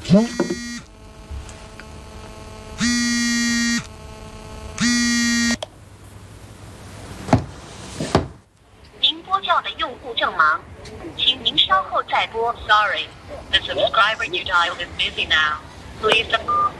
您拨叫的用户正忙，请您稍后再拨。Sorry, the subscriber you dialed is busy now. Please.